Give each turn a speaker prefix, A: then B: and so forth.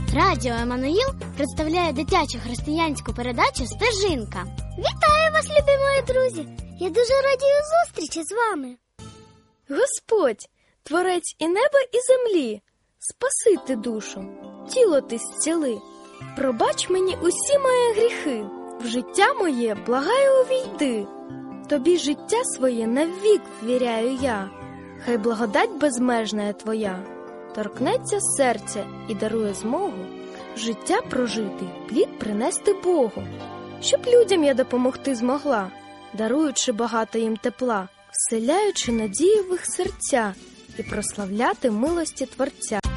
A: Радіо Еммануїл представляє дитячу християнську передачу «Стежинка». Вітаю вас, любі мої друзі! Я дуже радію зустрічі з вами.
B: Господь, творець і неба, і землі, спаси ти душу, тіло ти зціли. Пробач мені усі мої гріхи, в життя моє благаю увійди. Тобі життя своє навік ввіряю я, хай благодать безмежна твоя торкнеться серця і дарує змогу життя прожити, плід принести Богу. Щоб людям я допомогти змогла, даруючи багато їм тепла, вселяючи надію в їх серця і прославляти милості Творця.